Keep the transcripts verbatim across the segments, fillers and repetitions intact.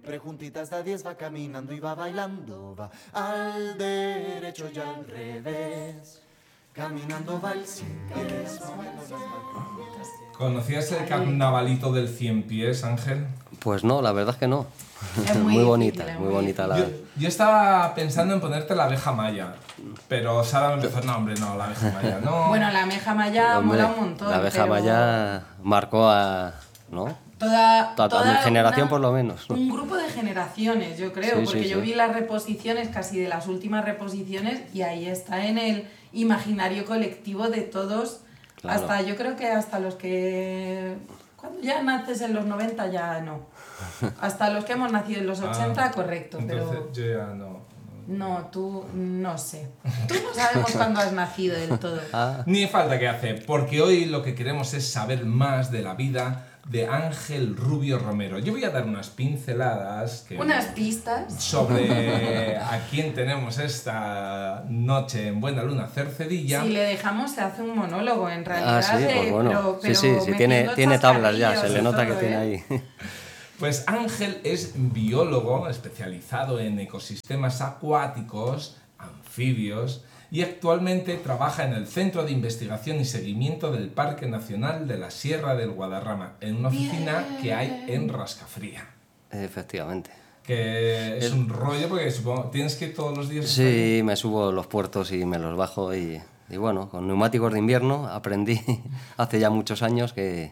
Siempre juntitas de a diez va caminando y va bailando, va al derecho y al revés. Caminando va el cien pies, moviendo las manitas. ¿Conocías el carnavalito del cien pies, Ángel? Pues no, la verdad es que no. Es muy, muy difícil, bonita, es muy muy bonita la... Yo, yo estaba pensando en ponerte la abeja maya, pero Sara me empezó, no hombre, no, la abeja maya, no. Bueno, la abeja maya Hombre, mola un montón. la abeja pero maya marcó a... ¿no? Toda, Toda toda mi generación una- por lo menos. Un grupo de generaciones, yo creo, Sí, porque sí, yo sí. vi las reposiciones, casi de las últimas reposiciones, y ahí está en el imaginario colectivo de todos, Claro. hasta yo creo que hasta los que... Cuando ya naces en los noventa ya no. Hasta los que hemos nacido en los ochenta, Ah, correcto, Entonces pero... yo ya no. No, tú no sé. Tú no sabemos cuándo has nacido del todo. Ah, Ni falta que hace, porque hoy lo que queremos es saber más de la vida de Ángel Rubio Romero. Yo voy a dar unas pinceladas que... Unas pistas. sobre a quién tenemos esta noche en Buena Luna Cercedilla. Si le dejamos se hace un monólogo en realidad. ah, sí, eh, pues bueno. pero- sí, pero sí, sí, tiene, metiendo tiene tablas ya, se chascarrillos le y nota que todo, tiene ¿eh? ahí. Pues Ángel es biólogo especializado en ecosistemas acuáticos, anfibios, y actualmente trabaja en el Centro de Investigación y Seguimiento del Parque Nacional de la Sierra del Guadarrama, en una oficina Bien. que hay en Rascafría. Efectivamente. Que es El- un rollo porque supongo tienes que ir todos los días. estar ahí. Sí, me subo los puertos y me los bajo y, y bueno, con neumáticos de invierno aprendí hace ya muchos años que,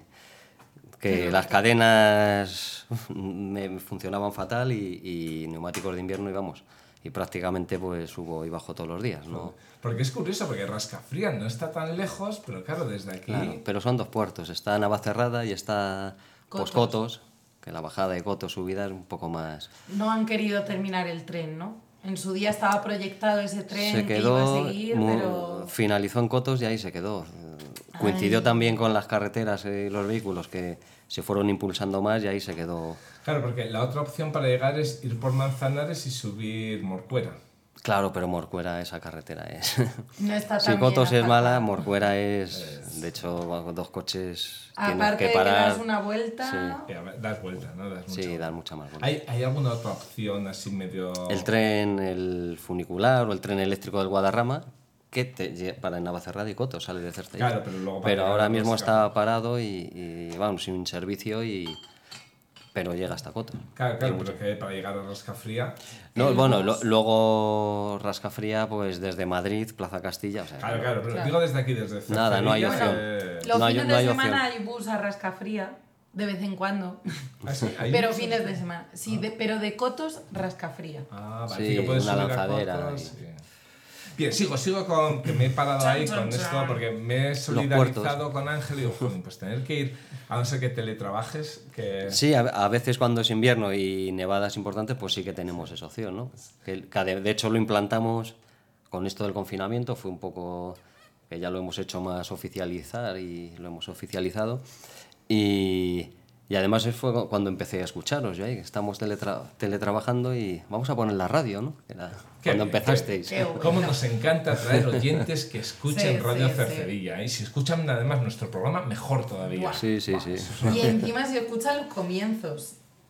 que las cadenas me funcionaban fatal y, y neumáticos de invierno íbamos. Y prácticamente pues subo y bajo todos los días, ¿no? Porque es curioso, porque Rascafría no está tan lejos, pero claro, desde aquí... Claro, pero son dos puertos, está Navacerrada y está Cotos. pues, Cotos, que la bajada de Cotos, subida es un poco más... No han querido terminar el tren, ¿no? En su día estaba proyectado ese tren Se que iba quedó, a seguir, mu- pero... finalizó en Cotos y ahí se quedó. Coincidió Ay. también con las carreteras y los vehículos que se fueron impulsando más y ahí se quedó. Claro, porque la otra opción para llegar es ir por Manzanares y subir Morcuera. Claro, pero Morcuera, esa carretera es... No está Si tan Cotos bien es mala, aparcada. Morcuera es... De hecho, dos coches tienes Aparte que de que parar. das una vuelta... Sí. Y a ver, das vuelta, ¿no? Das mucha Sí, vuelta. dan mucha más vuelta. ¿Hay, ¿Hay alguna otra opción así medio...? El tren, el funicular o el tren eléctrico del Guadarrama, que te lle- para Navacerrada y Cotos sale de Cercedilla. Claro, pero luego para Pero llegar ahora a mismo Rasca- está parado y, y, vamos, sin servicio y... Pero llega hasta Cotos. Claro, claro, Y pero mucho. que para llegar a Rascafría... No, El bueno, bus. lo- luego Rascafría, pues desde Madrid, Plaza Castilla, o sea... Claro, claro, pero Claro. digo desde aquí, desde Cercedilla... Nada, no hay opción. eh, Los No hay- fines no de hay semana opción. hay bus a Rascafría, de vez en cuando. ah, sí, hay Pero muchos- fines de semana. Sí, de- pero de Cotos, Rascafría. Ah, vale, Sí, sí, que puedes una subir a lanzadera Cotos, y- sí. Bien, sigo, sigo con que me he parado Chan, ahí chan, con chan. esto porque me he solidarizado con Ángel y digo, "Joder, pues tener que ir, a no ser que teletrabajes, que... Sí, a, a veces cuando es invierno y nevadas importantes, pues sí que tenemos esa opción, ¿no? Que, que de, de hecho lo implantamos con esto del confinamiento, fue un poco que ya lo hemos hecho más oficializar y lo hemos oficializado. Y, y además fue cu- cuando empecé a escucharos, ya, y estamos teletra- teletrabajando y vamos a poner la radio, ¿no? Era Qué cuando bien, empezasteis. qué bueno. Cómo nos encanta traer oyentes que escuchen Sí, Radio sí, sí. Cercedilla. Y si escuchan además nuestro programa, mejor todavía. Buah. Sí, sí, sí. Y encima si escuchan los comienzos.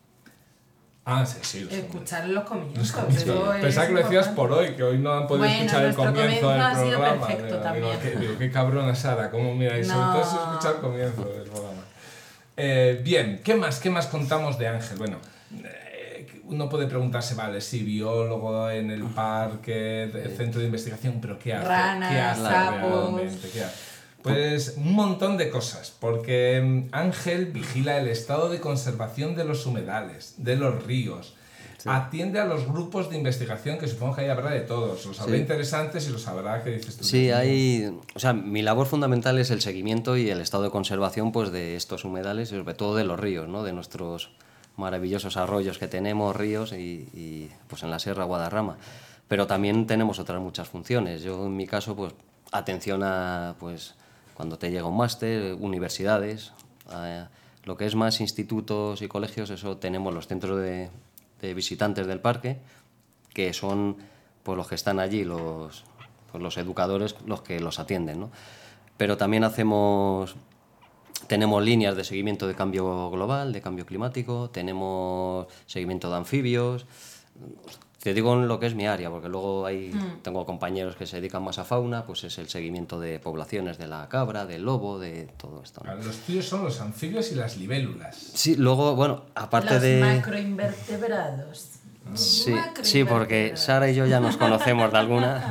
Ah, sí, sí. Los Escuchar los comienzos. Los comienzos. eso es Pensaba que lo decías importante. por hoy, que hoy no han podido Bueno, escuchar el nuestro comienzo del comienzo ha sido programa. perfecto digo, también. Digo, qué, digo, qué cabrona Sara, cómo mira, y sobre No. todo si escucha el comienzo del programa. Eh, bien, ¿qué más? ¿Qué más contamos de Ángel? Bueno, eh, uno puede preguntarse, vale, sí, biólogo en el parque, de- centro de investigación, pero ¿qué hace? Ranas, ¿Qué hace sapos. realmente? ¿Qué hace? Pues un montón de cosas, porque mm, Ángel vigila el estado de conservación de los humedales, de los ríos, atiende a los grupos de investigación, que supongo que ahí habrá de todos, los habrá Sí. interesantes y los habrá, ¿qué dices tú? Sí, hay, o sea, mi labor fundamental es el seguimiento y el estado de conservación, pues, de estos humedales y sobre todo de los ríos, ¿no? De nuestros maravillosos arroyos que tenemos, ríos y, y, pues en la Sierra Guadarrama. Pero también tenemos otras muchas funciones. Yo en mi caso, pues atención a, pues, cuando te llega un máster, universidades, a, lo que es más institutos y colegios, eso tenemos los centros de, de visitantes del parque, que son pues los que están allí, los, pues, los educadores, los que los atienden, ¿no? Pero también hacemos tenemos líneas de seguimiento de cambio global, de cambio climático, tenemos seguimiento de anfibios. Te digo en lo que es mi área, porque luego hay, mm. tengo compañeros que se dedican más a fauna, pues es el seguimiento de poblaciones de la cabra, del lobo, de todo esto, ¿no? Los tuyos son los anfibios y las libélulas. Sí, luego, bueno, aparte los de... Los macroinvertebrados. Sí, sí, porque Sara y yo ya nos conocemos de alguna.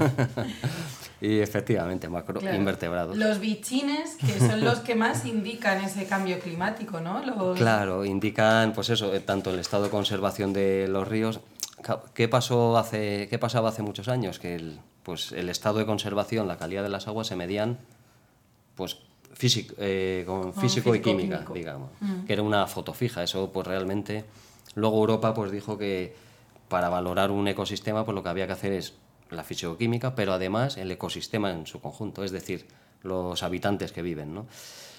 Y efectivamente, macroinvertebrados. Claro. Los bichines, que son los que más indican ese cambio climático, ¿no? Los... Claro, indican, pues eso, tanto el estado de conservación de los ríos. ¿Qué pasó hace, qué pasaba hace muchos años? Que el, pues el estado de conservación, la calidad de las aguas se medían pues físico, eh, con físico, físico y química, químico. digamos, mm. que era una foto fija. Eso pues realmente, luego Europa pues dijo que para valorar un ecosistema pues lo que había que hacer es la físico-química, pero además el ecosistema en su conjunto, es decir, los habitantes que viven, ¿no?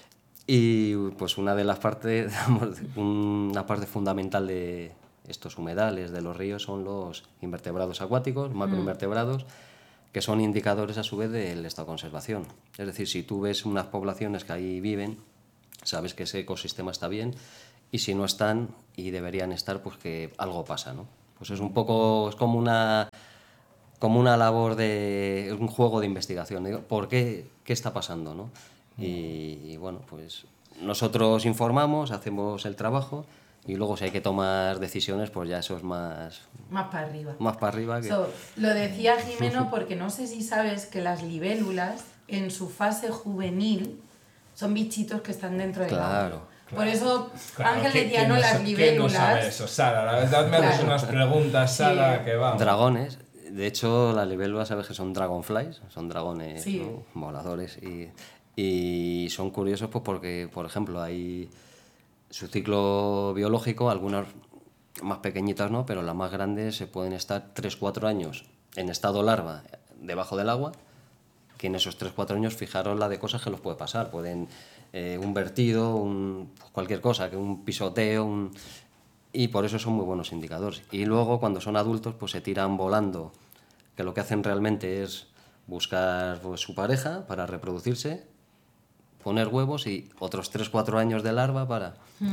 Y pues una de las partes, una parte fundamental de estos humedales de los ríos son los invertebrados acuáticos, macroinvertebrados, mm. que son indicadores a su vez del estado de conservación. Es decir, si tú ves unas poblaciones que ahí viven, sabes que ese ecosistema está bien, y si no están y deberían estar, pues que algo pasa, ¿no? Pues es un poco, es como una, como una labor de, un juego de investigación, ¿no? ¿Por qué? ¿Qué está pasando, no? Y, y bueno, pues nosotros informamos, hacemos el trabajo, y luego si hay que tomar decisiones, pues ya eso es más... Más para arriba. Más para arriba que... So, lo decía Jimeno porque no sé si sabes que las libélulas, en su fase juvenil, son bichitos que están dentro del agua. Claro. Por eso claro, Ángel decía, no, no, las libélulas... ¿Qué no sabe eso, Sara? La verdad me haces claro. unas preguntas, Sara, sí. que vamos. Dragones. De hecho, las libélulas, sabes que son dragonflies, son dragones, sí. ¿no? voladores. Y, y son curiosos pues porque, por ejemplo, hay... su ciclo biológico, algunas más pequeñitas no, pero las más grandes se pueden estar tres cuatro años en estado larva debajo del agua, que en esos tres cuatro años fijaros la de cosas que los puede pasar. Pueden eh, un vertido, un, cualquier cosa, que un pisoteo, un, y por eso son muy buenos indicadores. Y luego cuando son adultos pues se tiran volando, que lo que hacen realmente es buscar pues, su pareja para reproducirse, poner huevos y otros tres cuatro años de larva para... Mm.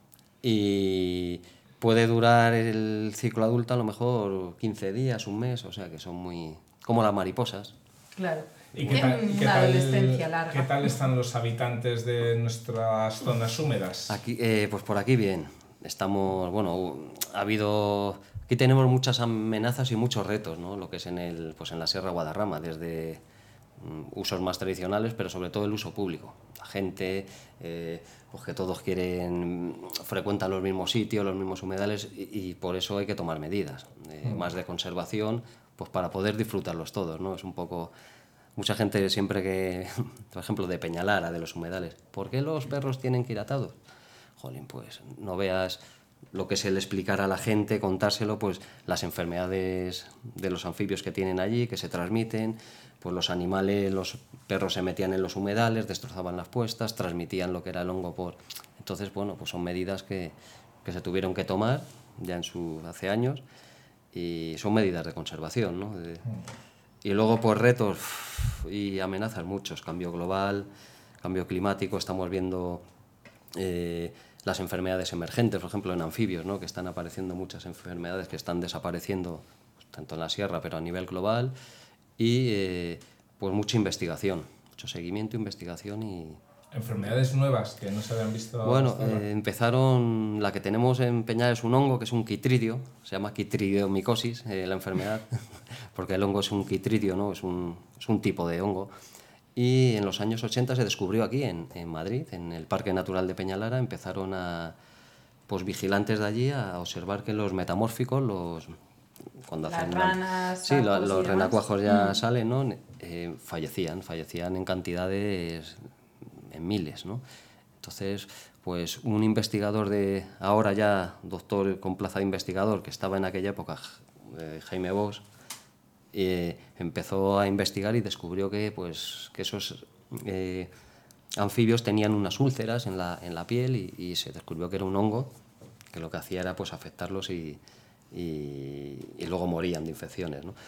Y puede durar el ciclo adulto a lo mejor quince días, un mes, o sea que son muy... como las mariposas. Claro. ¿Y qué tal, una qué tal, adolescencia larga. ¿Qué tal están los habitantes de nuestras zonas húmedas? Aquí, eh, pues por aquí bien. Estamos, bueno, ha habido... Aquí tenemos muchas amenazas y muchos retos, ¿no? Lo que es en, el, pues en la Sierra Guadarrama, desde... usos más tradicionales, pero sobre todo el uso público. La gente, eh, pues que todos quieren, frecuentan los mismos sitios, los mismos humedales, y, y por eso hay que tomar medidas, eh, mm. más de conservación, pues para poder disfrutarlos todos, ¿no? Es un poco... Mucha gente siempre que, por ejemplo, de Peñalara, de los humedales, ¿por qué los perros tienen que ir atados? Jolín, pues no veas lo que es el explicar a la gente, contárselo, pues las enfermedades de los anfibios que tienen allí, que se transmiten, pues los animales, los perros se metían en los humedales, destrozaban las puestas, transmitían lo que era el hongo por... Entonces, bueno, pues son medidas que, que se tuvieron que tomar ya en su, hace años, y son medidas de conservación, ¿no? De, y luego, pues retos y amenazas muchos, cambio global, cambio climático, estamos viendo eh, las enfermedades emergentes, por ejemplo, en anfibios, ¿no? Que están apareciendo muchas enfermedades que están desapareciendo, pues, tanto en la sierra, pero a nivel global. Y eh, pues mucha investigación, mucho seguimiento, investigación y... Enfermedades nuevas que no se habían visto. Bueno, eh, empezaron, la que tenemos en Peñal es un hongo que es un quitridio, se llama quitridiomicosis, eh, la enfermedad, porque el hongo es un quitridio, ¿no? Es un, es un tipo de hongo. Y en los años ochenta se descubrió aquí en, en Madrid, en el Parque Natural de Peñalara, empezaron a, pues vigilantes de allí a observar que los metamórficos, los... cuando Las hacen ranas, sí, lo, los renacuajos ya mm. salen, ¿no? Eh, fallecían, fallecían en cantidades, en miles, ¿no? Entonces, pues un investigador de, ahora ya doctor con plaza de investigador, que estaba en aquella época, eh, Jaime Bosch, eh, empezó a investigar y descubrió que, pues, que esos eh, anfibios tenían unas úlceras en la, en la piel y, y se descubrió que era un hongo, que lo que hacía era pues afectarlos y Y, y luego morían de infecciones, ¿no?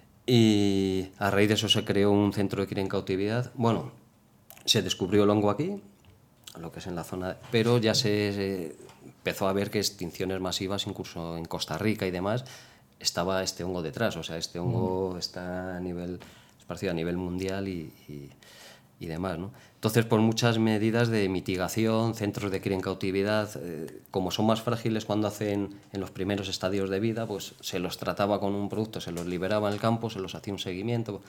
Y a raíz de eso se creó un centro de cría en cautividad. Bueno, se descubrió el hongo aquí, lo que es en la zona, pero ya se, se empezó a ver que extinciones masivas, incluso en Costa Rica y demás, estaba este hongo detrás, o sea, este hongo mm. está a nivel, esparcido a nivel mundial y, y, y demás, ¿no? Entonces, por muchas medidas de mitigación, centros de cría en cautividad, eh, como son más frágiles cuando hacen en los primeros estadios de vida, pues se los trataba con un producto, se los liberaba en el campo, se los hacía un seguimiento,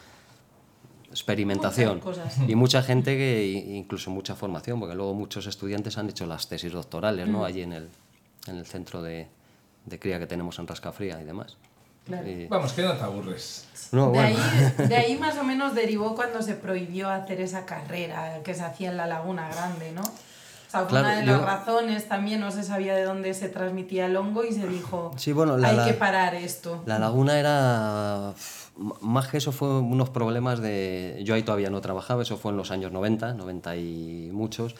experimentación y mucha gente que incluso mucha formación, porque luego muchos estudiantes han hecho las tesis doctorales, ¿no? Mm. Allí en el, en el centro de, de cría que tenemos en Rascafría y demás. Claro. Y... Vamos, que no te aburres. No, de, bueno. ahí, de ahí más o menos derivó cuando se prohibió hacer esa carrera que se hacía en la Laguna Grande, ¿no? O sea, claro, una de las yo... razones también no se sabía de dónde se transmitía el hongo y se dijo, sí, bueno, la, hay la, que parar esto. La laguna era... Más que eso fue unos problemas de... Yo ahí todavía no trabajaba, eso fue en los años noventa, noventa y muchos,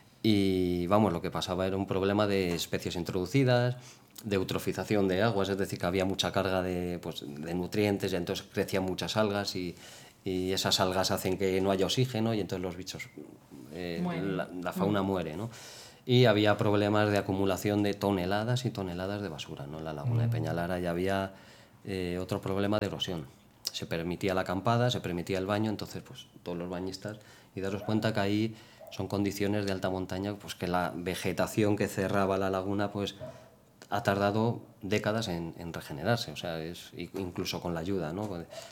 y vamos, lo que pasaba era un problema de especies introducidas, de eutrofización de aguas, es decir, que había mucha carga de, pues, de nutrientes y entonces crecían muchas algas y, y esas algas hacen que no haya oxígeno y entonces los bichos, eh, la, la fauna mm. muere, ¿no? Y había problemas de acumulación de toneladas y toneladas de basura, ¿no? En la laguna mm. de Peñalara ya había eh, otro problema de erosión. Se permitía la acampada, se permitía el baño, entonces pues todos los bañistas, y daros cuenta que ahí son condiciones de alta montaña, pues que la vegetación que cerraba la laguna pues ha tardado décadas en, en regenerarse, o sea, es incluso con la ayuda, ¿no?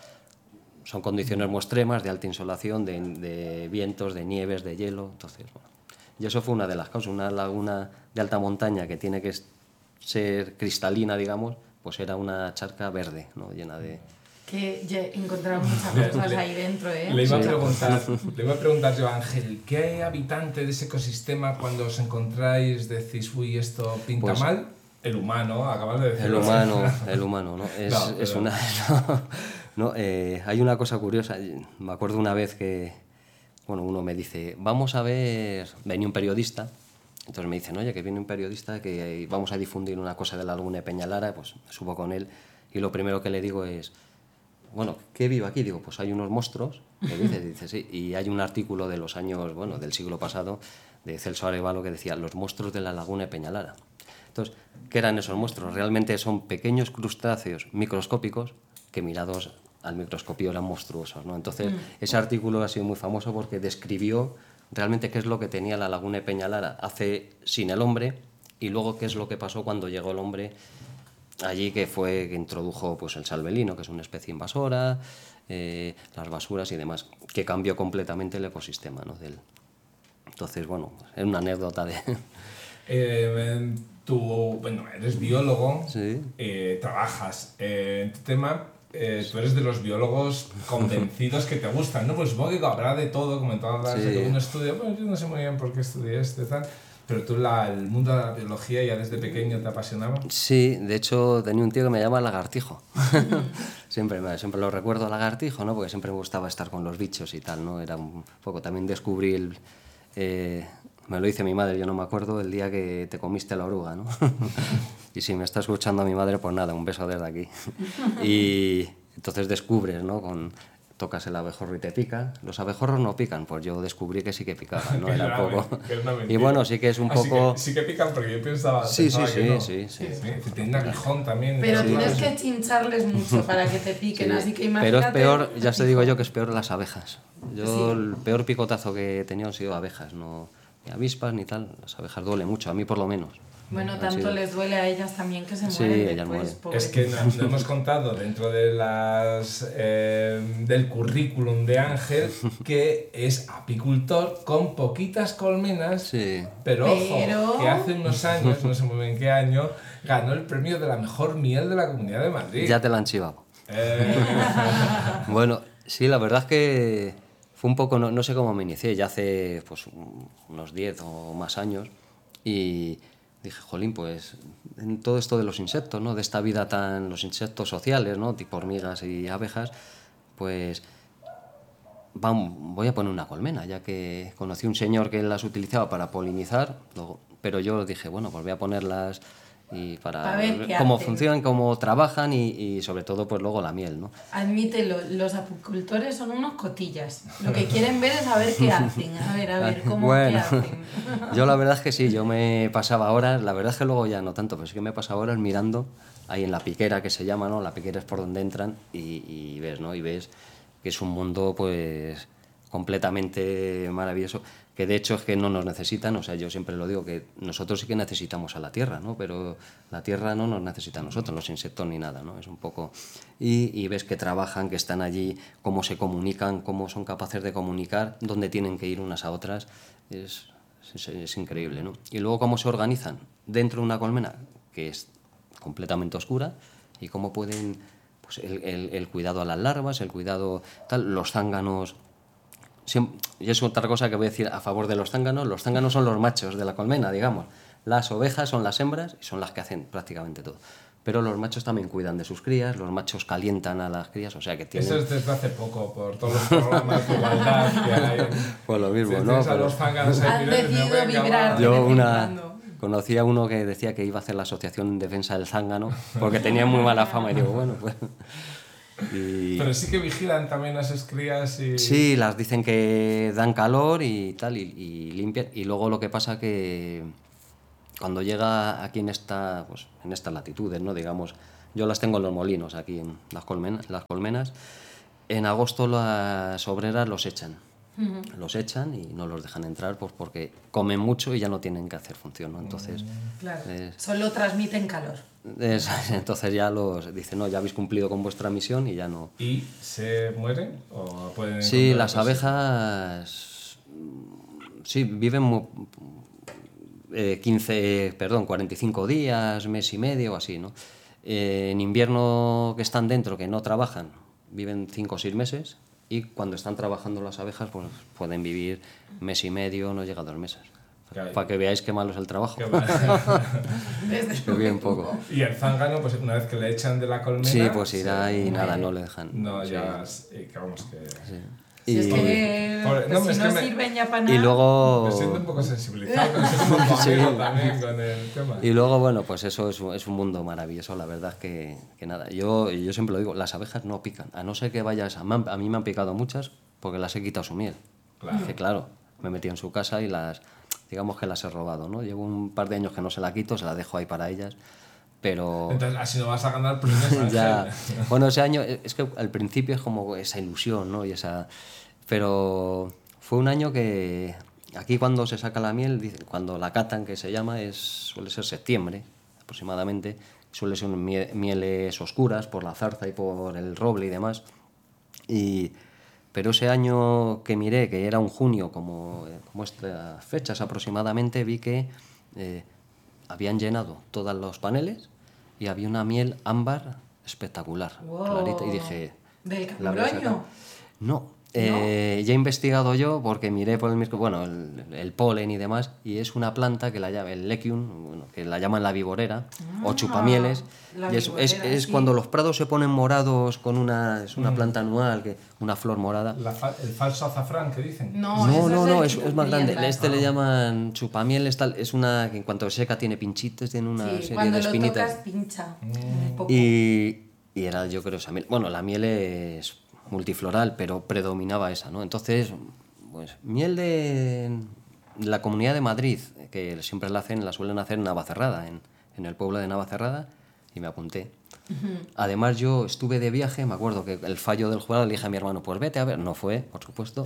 Son condiciones muy extremas de alta insolación, de, de vientos, de nieves, de hielo, entonces, bueno. Y eso fue una de las causas, una laguna de alta montaña que tiene que ser cristalina, digamos, pues era una charca verde, ¿no? Llena de... Que ya encontraron muchas cosas le, ahí dentro, ¿eh? Le iba, a preguntar, le iba a preguntar yo, Ángel, ¿qué habitante de ese ecosistema cuando os encontráis decís, uy, esto pinta pues, mal? El humano, acabas de decir. El humano, el humano, ¿no? Es, no, es una... No, no, eh, hay una cosa curiosa, me acuerdo una vez que, bueno, uno me dice, vamos a ver, venía un periodista, entonces me dicen, oye, que viene un periodista que vamos a difundir una cosa de la laguna de Peñalara, pues subo con él y lo primero que le digo es, bueno, ¿qué vivo aquí? Digo, pues hay unos monstruos, ¿qué dices? Dice, sí, y hay un artículo de los años, bueno, del siglo pasado, de Celso Arévalo que decía, los monstruos de la laguna de Peñalara. Entonces, ¿qué eran esos monstruos? Realmente son pequeños crustáceos microscópicos que mirados al microscopio eran monstruosos, ¿no? Entonces, mm. ese artículo ha sido muy famoso porque describió realmente qué es lo que tenía la laguna de Peñalara hace sin el hombre y luego qué es lo que pasó cuando llegó el hombre allí, que fue que introdujo pues, el salvelino, que es una especie invasora, eh, las basuras y demás, que cambió completamente el ecosistema, ¿no? Del... Entonces, bueno, es una anécdota de... eh, tú, bueno, eres biólogo, sí. eh, trabajas eh, en tu tema, eh, tú eres de los biólogos convencidos que te gustan, ¿no? Pues supongo que habrá de todo, como en todas las... Sí. Un estudio, pues yo no sé muy bien por qué estudié este, tal... ¿Pero tú la, el mundo de la biología ya desde pequeño te apasionaba? Sí, de hecho tenía un tío que me llama Lagartijo. siempre, siempre lo recuerdo Lagartijo, ¿no? Porque siempre me gustaba estar con los bichos y tal, ¿no? Era un poco, también descubrí, el, eh, me lo dice mi madre, yo no me acuerdo, el día que te comiste la oruga, ¿no? Y si me está escuchando a mi madre, pues nada, un beso desde aquí. Y entonces descubres, ¿no? Con... tocas el abejorro y te pica. Los abejorros no pican, pues yo descubrí que sí que picaban, ¿no? Era un poco... Y bueno, sí que es un Así poco... Que, sí que pican porque yo pensaba, sí, pensaba sí, que sí, no. sí, sí, sí, sí. Tienen aguijón también. Pero ¿no? tienes que chincharles mucho para que te piquen, sí. Así que imagínate... Pero es peor, ya te digo yo que es peor las abejas. Yo sí. El peor picotazo que he tenido han sido abejas, no ni avispas ni tal. Las abejas duele mucho, a mí por lo menos. Bueno, tanto sido... les duele a ellas también que se sí, mueren ellas después. Mueren. Es que nos no hemos contado dentro de las eh, del currículum de Ángel que es apicultor con poquitas colmenas, sí. pero ojo, pero... que hace unos años, no sé muy bien qué año, ganó el premio de la mejor miel de la Comunidad de Madrid. Ya te la han chivado. Eh... Bueno, sí, la verdad es que fue un poco, no, no sé cómo me inicié, ya hace pues, unos diez o más años, y... dije, jolín, pues en todo esto de los insectos, ¿no? De esta vida tan... los insectos sociales, ¿no? Tipo hormigas y abejas, pues vamos, voy a poner una colmena, ya que conocí un señor que las utilizaba para polinizar, luego, pero yo dije, bueno, pues voy a ponerlas y para A ver qué cómo hacen. funcionan, cómo trabajan y, y sobre todo pues luego la miel, ¿no? Admítelo, los apicultores son unos cotillas. Lo que quieren ver es a ver qué hacen. A ver, a ver, cómo Bueno, qué hacen. yo la verdad es que sí, yo me pasaba horas, la verdad es que luego ya no tanto, pero sí que me pasaba horas mirando ahí en la piquera que se llama, ¿no? La piquera es por donde entran y, y ves, ¿no? Y ves que es un mundo pues completamente maravilloso, que de hecho es que no nos necesitan, o sea, yo siempre lo digo, que nosotros sí que necesitamos a la tierra, ¿no? Pero la tierra no nos necesita a nosotros, los insectos ni nada, ¿no? Es un poco... Y, y ves que trabajan, que están allí, cómo se comunican, cómo son capaces de comunicar, dónde tienen que ir unas a otras, es, es, es increíble, ¿no? Y luego cómo se organizan dentro de una colmena, que es completamente oscura, y cómo pueden... Pues el, el, el cuidado a las larvas, el cuidado... tal, los zánganos... Y es otra cosa que voy a decir a favor de los zánganos. Los zánganos son los machos de la colmena, digamos. Las ovejas son las hembras y son las que hacen prácticamente todo. Pero los machos también cuidan de sus crías, los machos calientan a las crías, o sea que tienen... Eso es desde hace poco, por todos los programas de igualdad que hay. Pues lo mismo, Si ¿no? a Pero... los zánganos ahí Han mirando, decidido venga, vibrar. va. de Yo vez en una... cuando. Conocí a uno que decía que iba a hacer la asociación en defensa del zángano porque tenía muy mala fama y digo, bueno, pues... Y... Pero sí que vigilan también a esas crías y... Sí, las dicen que dan calor y tal, y, y limpian. Y luego lo que pasa que cuando llega aquí en esta, pues, en estas latitudes, ¿no? Digamos, yo las tengo en los molinos, aquí en las colmenas, las colmenas. En agosto las obreras los echan. Uh-huh. Los echan y no los dejan entrar pues porque comen mucho y ya no tienen que hacer función, ¿no? Entonces... Claro, es, solo transmiten calor. es, entonces ya los dicen, no, ya habéis cumplido con vuestra misión y ya no... ¿Y se mueren o pueden...? Sí, las abejas... Sí, viven muy, eh, quince, perdón, cuarenta y cinco días, mes y medio o así, ¿no? Eh, en invierno que están dentro, que no trabajan, viven cinco o seis meses y cuando están trabajando las abejas pues pueden vivir mes y medio, no llega a dos meses. Claro. Para que veáis qué malo es el trabajo. Desde que bien poco. Y el zángano, pues una vez que le echan de la colmena... Sí, pues irá sí, y nada, no le dejan. No, sí. ya... Eh, que vamos, que... Sí. Si y, es que, pobre, no, pues si es no que sirven me, ya para nada. Y luego... Me siento un poco sensibilizado, pero es como tu amigo sí. también con el tema. Y luego, bueno, pues eso es, es un mundo maravilloso, la verdad que, que nada. Yo, yo siempre lo digo, las abejas no pican, a no ser que vayas... A, a mí me han picado muchas porque las he quitado su miel. Claro. Que claro, me he metido en su casa y las... digamos que las he robado, ¿no? Llevo un par de años que no se la quito, se la dejo ahí para ellas, pero... Entonces, así no vas a ganar premios. Ya. Bueno, ese año, es que al principio es como esa ilusión, ¿no? Y esa... Pero fue un año que aquí cuando se saca la miel, cuando la catan, que se llama, es suele ser septiembre aproximadamente, suele ser mieles oscuras por la zarza y por el roble y demás, y... Pero ese año que miré, que era un junio, como, como estas fechas aproximadamente, vi que eh, habían llenado todos los paneles y había una miel ámbar espectacular, wow. clarita, y dije... ¿Del Camporoño? No, eh, ¿No? Ya he investigado yo porque miré por el micro, bueno, el, el polen y demás, y es una planta que la llaman, el lequium, bueno, que la llaman la viborera, ah, o chupamieles, y es, viborera, es, es sí. Cuando los prados se ponen morados con una, es una mm. planta anual, que, una flor morada. La fa el falso azafrán que dicen. No, no, no, es, no es, es más grande. Este ah. le llaman chupamieles, tal, es una que en cuanto seca tiene pinchitos, tiene una sí, serie de espinitas. Cuando lo tocas pincha mm. un poco. Y, y era, yo creo, esa miel. Bueno, la miel es multifloral, pero predominaba esa, ¿no? Entonces, pues miel de la Comunidad de Madrid, que siempre la hacen, la suelen hacer en Navacerrada, en, en el pueblo de Navacerrada, y me apunté. Uh-huh. Además, yo estuve de viaje, me acuerdo que el fallo del jurado le dije a mi hermano, pues vete a ver, no fue, por supuesto,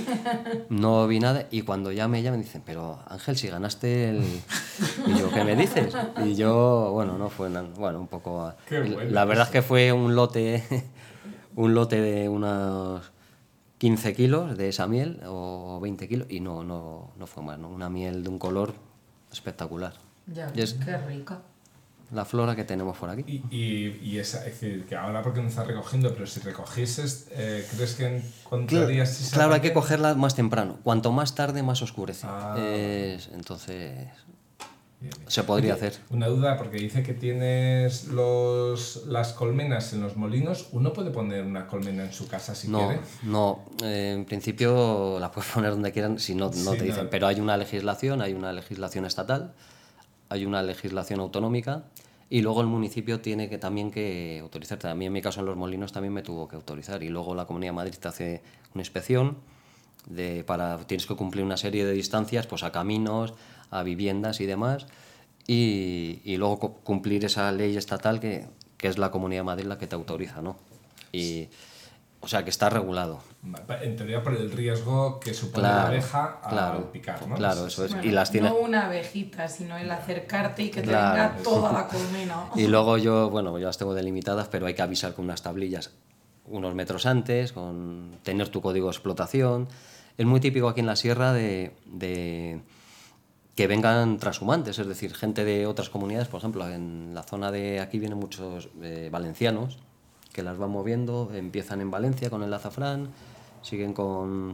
no vi nada, y cuando ya me llaman dicen, pero Ángel, si ganaste el... Y yo, ¿qué me dices? Y yo, bueno, no fue, bueno, un poco... Qué bueno, la verdad es que fue un lote... un lote de unos quince kilos de esa miel o veinte kilos y no, no, no fue más, ¿no? Una miel de un color espectacular. Ya, y es qué rica. La flora que tenemos por aquí. Y, y, y esa, es decir, que ahora porque no está recogiendo, pero si recogieses, eh, ¿crees que encontrarías Claro, esa claro hay que cogerla más temprano. Cuanto más tarde, más oscurece. Ah. Es, entonces... Bien, bien. Se podría Oye, hacer. Una duda, porque dice que tienes los, las colmenas en los molinos. ¿Uno puede poner una colmena en su casa si no, quiere? No, eh, en principio la puedes poner donde quieran si no, no sí, te dicen. No. Pero hay una legislación, hay una legislación estatal hay una legislación autonómica y luego el municipio tiene que también que autorizarte. A mí en mi caso en Los Molinos también me tuvo que autorizar y luego la Comunidad de Madrid te hace una inspección de, para, tienes que cumplir una serie de distancias pues a caminos, a viviendas y demás y, y luego cumplir esa ley estatal que, que es la Comunidad de Madrid la que te autoriza, ¿no? Y, o sea, que está regulado. En teoría por el riesgo que supone claro, la abeja al claro, picar, ¿no? Claro, eso es. Bueno, y las tiene... No una abejita, sino el acercarte y que te Claro. venga toda la colmena. Y luego yo, bueno, yo las tengo delimitadas, pero hay que avisar con unas tablillas unos metros antes, con tener tu código de explotación. Es muy típico aquí en la sierra de, de que vengan transhumantes, es decir, gente de otras comunidades. Por ejemplo, en la zona de aquí vienen muchos eh, valencianos que las van moviendo, empiezan en Valencia con el azafrán, siguen con,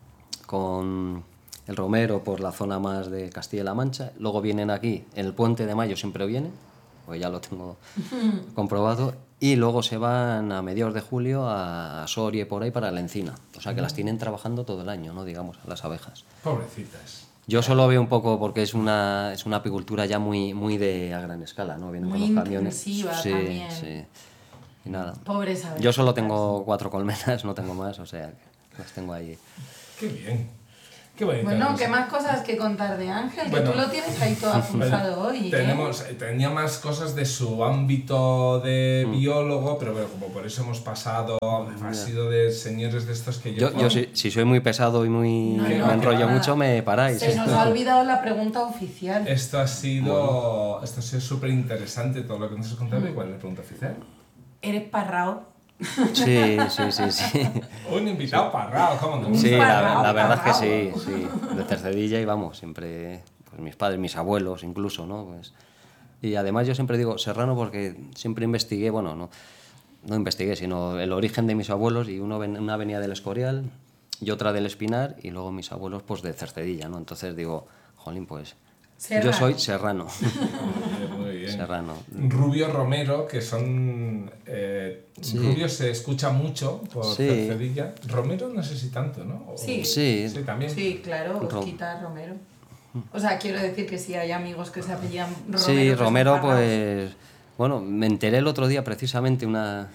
con el romero por la zona más de Castilla-La Mancha, luego vienen aquí, en el Puente de Mayo siempre vienen, pues ya lo tengo comprobado, y luego se van a mediados de julio a Soria y por ahí para la Encina, o sea que las tienen trabajando todo el año, ¿no? Digamos, las abejas. Pobrecitas. Yo solo veo un poco porque es una, es una apicultura ya muy, muy de a gran escala, ¿no? Vienen Muy con los camiones. intensiva Sí, también. sí. Y nada. Pobres abejas. Yo solo tengo cuatro colmenas, no tengo más, o sea, que las tengo ahí. Qué bien. Qué bonito. Bueno, ¿qué más cosas que contar de Ángel? Bueno, que tú lo tienes ahí todo apunzado hoy. ¿eh? Tenemos, tenía más cosas de su ámbito de biólogo, pero bueno, como por eso hemos pasado, ha sido de señores de estos que yo... Yo, yo si, si soy muy pesado y muy No, no, me que enrollo nada. mucho, me paráis. Se nos ha olvidado la pregunta oficial. Esto ha sido esto ha sido súper interesante todo lo que nos has contado. ¿Y cuál es la pregunta oficial? ¿Eres parrao? Sí, sí, sí, sí. Un invitado parrao, ¿cómo no? Sí, parrao, la, la verdad parrao. es que sí, sí. De Cercedilla y vamos, siempre, pues mis padres, mis abuelos incluso, ¿no? Pues, y además yo siempre digo serrano porque siempre investigué, bueno, no, no investigué, sino el origen de mis abuelos y uno ven- una venía del Escorial y otra del Espinar y luego mis abuelos pues de Cercedilla, ¿no? Entonces digo, jolín, pues Serrano. yo soy serrano. Muy bien, muy bien. Serrano. Rubio Romero, que son... Eh, Sí. Rubio se escucha mucho por Sí. Cercedilla. Romero no sé si tanto, ¿no? O- Sí. Sí. Sí, también. Sí, claro, Rom- Osquita Romero. O sea, quiero decir que sí hay amigos que se apellidan Romero. Sí, que son Romero, parraos. pues... Bueno, me enteré el otro día precisamente una...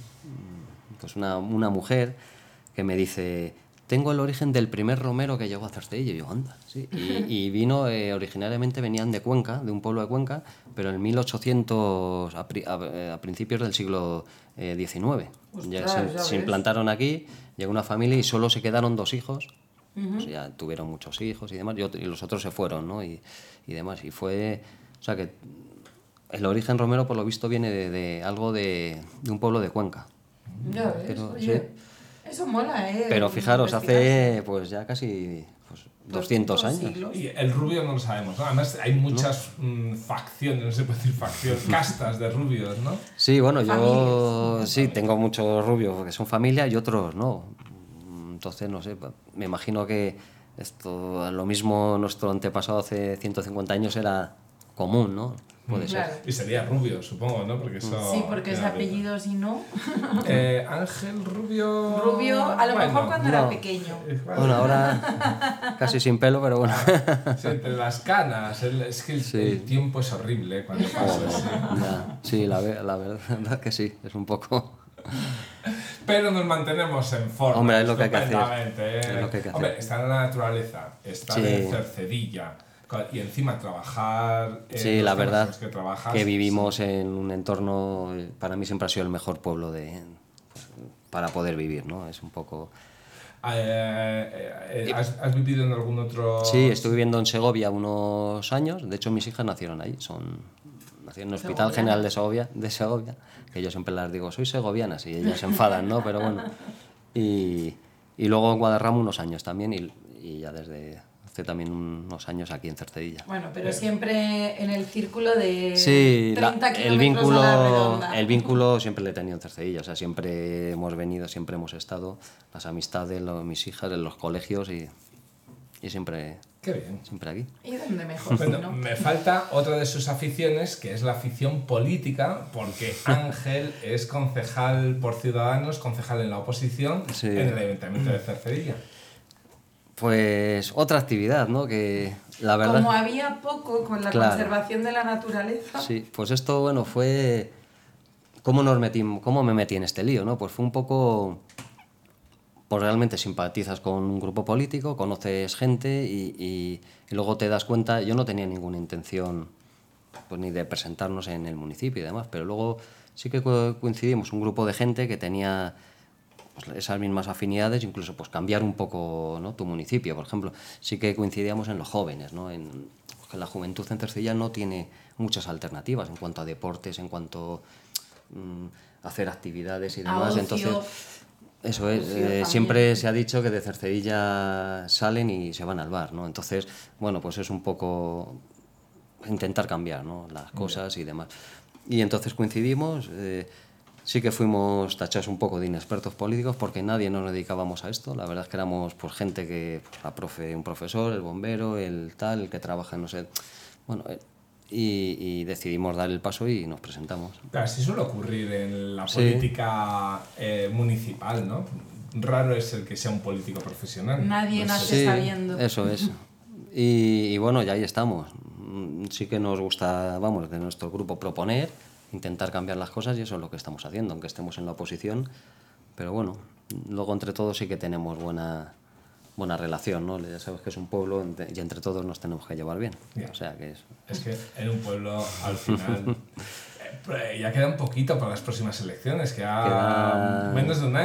Pues una, una mujer que me dice... Tengo el origen del primer romero que llegó a Cercedilla. Y yo, anda, sí. Y, y vino, eh, originariamente venían de Cuenca, de un pueblo de Cuenca, pero en mil ochocientos, a, pri- a- a principios del siglo eh, diecinueve. Ya Ostras, se, ya se ves. implantaron aquí, llegó una familia y solo se quedaron dos hijos. Pues ya tuvieron muchos hijos y demás, y, otro- y los otros se fueron, ¿no? Y, y demás. Y fue... O sea que el origen romero, por lo visto, viene de, de algo de, de un pueblo de Cuenca. Ya ves, Pero, oye, eso mola, ¿eh? Pero fijaros, Investigarse. hace pues ya casi pues, doscientos años. siglos. Y el rubio no lo sabemos, ¿no? Además hay muchas mm, facciones, no se puede decir facciones, castas de rubios, ¿no? Sí, bueno, yo Familias. sí tengo muchos rubios que son familia y otros no. Entonces, no sé, me imagino que esto, lo mismo nuestro antepasado hace ciento cincuenta años era común, ¿no? Puede ser. Claro. Y sería rubio, supongo, ¿no? Porque eso... Sí, porque ese tiene apellido, si no. Eh, Ángel Rubio... Rubio, a lo Bueno, mejor cuando era no. pequeño. eh, bueno, Bueno, ahora casi sin pelo, pero bueno. sí, entre las canas, el- es que el, Sí. el tiempo es horrible cuando pasa, sí. Ya, sí, la, ve- la verdad que sí, es un poco... Pero nos mantenemos en forma. Hombre, es lo que hay que hacer. estupendamente, ¿eh? Es lo que hay que Hombre, hacer. está en la naturaleza, está Sí. en Cercedilla. Y encima trabajar. en Sí, los la temas en verdad los que, trabajas, que vivimos en un entorno, eh, para mí siempre ha sido el mejor pueblo de, pues, para poder vivir, ¿no? Es un poco... Eh, eh, eh, ¿has, has vivido en algún otro...? Sí, estuve viviendo en Segovia unos años, de hecho mis hijas nacieron ahí, son nacieron en el Hospital Segovianas. General de Segovia, de Segovia, que yo siempre las digo, soy segovianas, y ellas se enfadan, ¿no? Pero bueno, y, y luego en Guadarrama unos años también, y, y ya desde hace también unos años aquí en Cercedilla. Bueno, pero siempre en el círculo de Sí, la- treinta el, kilómetros a la vínculo, redonda. el vínculo siempre le he tenido en Cercedilla, o sea, siempre hemos venido, siempre hemos estado, las amistades, lo- mis hijas, en los colegios y, y siempre, Qué bien. siempre aquí. ¿Y dónde mejor, si Bueno, no? me falta otra de sus aficiones, que es la afición política, porque Ángel es concejal por Ciudadanos, concejal en la oposición Sí. en el Ayuntamiento de Cercedilla. Pues otra actividad, ¿no? Que la verdad... Como había poco con la Claro. conservación de la naturaleza. Sí, pues esto, bueno, fue... ¿Cómo, nos metí, ¿Cómo me metí en este lío, no? Pues fue un poco... Pues realmente simpatizas con un grupo político, conoces gente y, y, y luego te das cuenta... Yo no tenía ninguna intención pues, ni de presentarnos en el municipio y demás, pero luego sí que co- coincidimos un grupo de gente que tenía pues, esas mismas afinidades, incluso pues cambiar un poco, ¿no? Tu municipio, por ejemplo. Sí que coincidíamos en los jóvenes, ¿no? En, que la juventud en Cercilla no tiene muchas alternativas en cuanto a deportes, en cuanto a hacer actividades y demás. ocio. Entonces, eso es, Ocio eh, también. siempre se ha dicho que de Cercedilla salen y se van al bar, ¿no? Entonces, bueno, pues es un poco intentar cambiar, ¿no? Las cosas y demás. Y entonces coincidimos, eh, sí que fuimos tachados un poco de inexpertos políticos porque nadie nos dedicábamos a esto. La verdad es que éramos pues gente que, pues, la profe, un profesor, el bombero, el tal, el que trabaja en no sé... Bueno, eh, y, y decidimos dar el paso y nos presentamos. Claro, sí suele ocurrir en la Sí. política eh, municipal, ¿no? Raro es el que sea un político profesional. Nadie No sé. nace Sí, sabiendo. eso es. Y, y bueno, ya ahí estamos. Mm, Sí que nos gusta, vamos, de nuestro grupo proponer, intentar cambiar las cosas y eso es lo que estamos haciendo, aunque estemos en la oposición. Pero bueno, luego entre todos sí que tenemos buena, buena relación, ¿no? Ya sabes que es un pueblo ente- y entre todos nos tenemos que llevar bien. Ya. O sea que es... Es que en un pueblo, al final, eh, ya queda un poquito para las próximas elecciones, queda Queda- menos de un año.